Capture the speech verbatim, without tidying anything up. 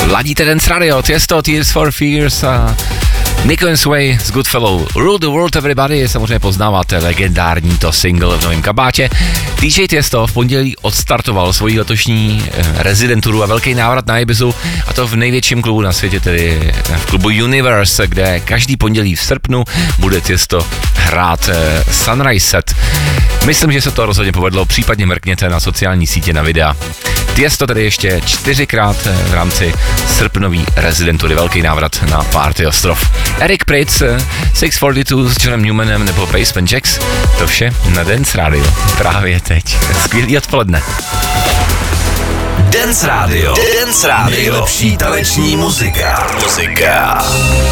Ladíte Dance Radio, Tiesto, Tears for Fears a Nico and Sway z Goodfellow. Rule the World Everybody, samozřejmě poznáváte legendární to single v novém kabátě. D J Tiesto v pondělí odstartoval svoji letošní rezidenturu a velký návrat na Ibizu, a to v největším klubu na světě, tedy v klubu Universe, kde každý pondělí v srpnu bude Tiesto hrát Sunrise Set. Myslím, že se to rozhodně povedlo, případně mrkněte na sociální sítě na videa. Tiesto tedy ještě čtyřikrát v rámci srpnový rezidentury, velký návrat na Party ostrov. Eric Prydz, šest set čtyřicet dva s Johnem Newmanem nebo Basement Jacks, to vše na Dance Radio právě teď. Skvělý odpoledne. Dance Radio. Dance Radio. Nejlepší taneční muzika. Muzika.